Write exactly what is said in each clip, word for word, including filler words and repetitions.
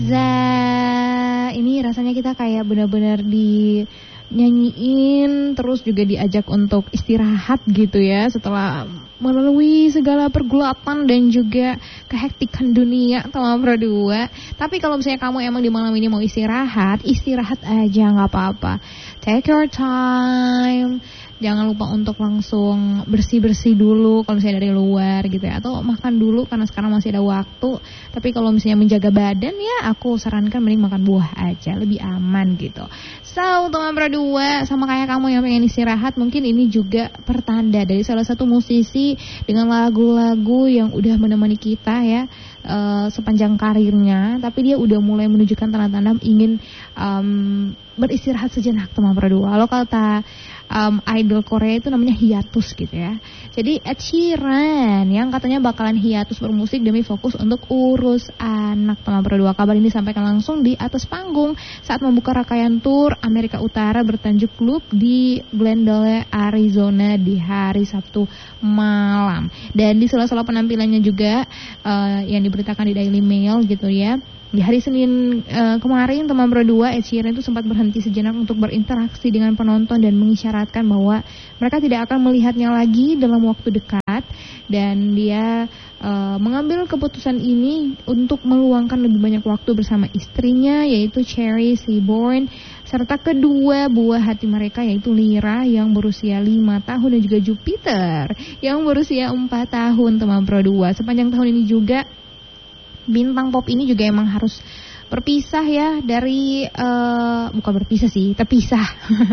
Ini rasanya kita kayak benar-benar di nyanyiin, terus juga diajak untuk istirahat gitu ya, setelah melalui segala pergulatan dan juga kehektikan dunia teman berdua. Tapi kalau misalnya kamu emang di malam ini mau istirahat, istirahat aja gak apa-apa. Take your time. Jangan lupa untuk langsung bersih-bersih dulu kalau misalnya dari luar gitu ya, atau makan dulu karena sekarang masih ada waktu. Tapi kalau misalnya menjaga badan ya, aku sarankan mending makan buah aja, lebih aman gitu. So, teman berdua, sama kayak kamu yang pengen istirahat, mungkin ini juga pertanda dari salah satu musisi dengan lagu-lagu yang udah menemani kita ya uh, sepanjang karirnya, tapi dia udah mulai menunjukkan tanda-tanda ingin um, beristirahat sejenak teman berdua. Kalau kata Um, idol Korea itu namanya hiatus gitu ya. Jadi Ed Sheeran yang katanya bakalan hiatus bermusik demi fokus untuk urus anak teman berdua. Kabar ini disampaikan langsung di atas panggung saat membuka rangkaian tur Amerika Utara bertajuk Loop di Glendale, Arizona di hari Sabtu malam. Dan di sela-sela penampilannya juga uh, yang diberitakan di Daily Mail gitu ya, di hari Senin uh, kemarin teman berdua Ed Sheeran itu sempat berhenti sejenak untuk berinteraksi dengan penonton dan mengisyaratkan bahwa mereka tidak akan melihatnya lagi dalam waktu dekat, dan dia uh, mengambil keputusan ini untuk meluangkan lebih banyak waktu bersama istrinya yaitu Cherry Seaborn serta kedua buah hati mereka yaitu Lyra yang berusia lima tahun dan juga Jupiter yang berusia empat tahun teman berdua. Sepanjang tahun ini juga bintang pop ini juga emang harus berpisah ya dari uh, bukan berpisah sih, terpisah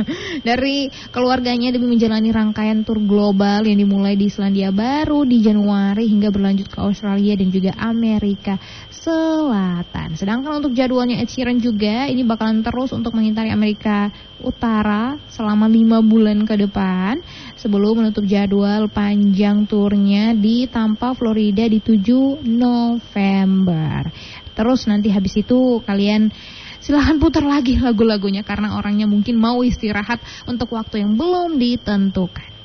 dari keluarganya demi menjalani rangkaian tur global yang dimulai di Selandia Baru di Januari hingga berlanjut ke Australia dan juga Amerika Selatan. Sedangkan untuk jadwalnya Ed Sheeran juga ini bakalan terus untuk mengitari Amerika Utara selama lima bulan ke depan sebelum menutup jadwal panjang turnya di Tampa, Florida di tujuh November. Terus nanti habis itu kalian silahkan putar lagi lagu-lagunya karena orangnya mungkin mau istirahat untuk waktu yang belum ditentukan.